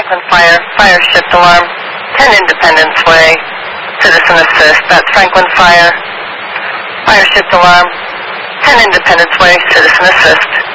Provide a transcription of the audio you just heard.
Franklin Fire, fire shift alarm, 10 Independence Way, citizen assist. That's Franklin Fire, fire shift alarm, 10 Independence Way, citizen assist.